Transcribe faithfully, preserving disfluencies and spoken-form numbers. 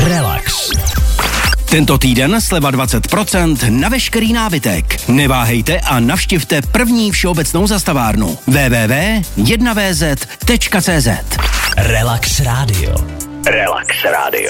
Relax. Tento týden sleva dvacet procent na veškerý nábytek. Neváhejte a navštivte první všeobecnou zastavárnu w w w tečka jedna v z tečka c z. Relax Radio. Relax Radio.